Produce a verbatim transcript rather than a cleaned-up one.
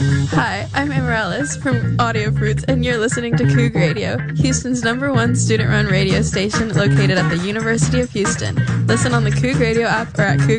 Hi, I'm Amaryllis from Audio Fruits, and you're listening to Coug Radio, Houston's number one student-run radio station located at the University of Houston. Listen on the Coug Radio app or at coug